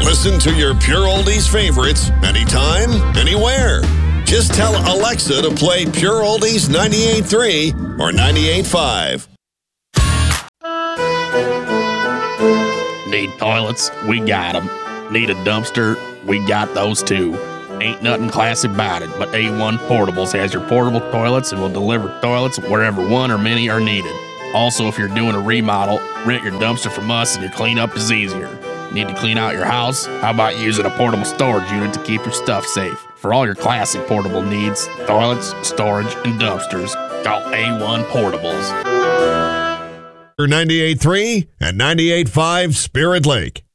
Listen to your Pure Oldies favorites anytime, anywhere. Just tell Alexa to play Pure Oldies 98.3 or 98.5. Need toilets? We got them. Need a dumpster? We got those too. Ain't nothing classy about it, but A1 Portables has your portable toilets and will deliver toilets wherever one or many are needed. Also, if you're doing a remodel, rent your dumpster from us and your cleanup is easier. Need to clean out your house? How about using a portable storage unit to keep your stuff safe? For all your classic portable needs, toilets, storage, and dumpsters, call A1 Portables. 98.3 and 98.5 Spirit Lake.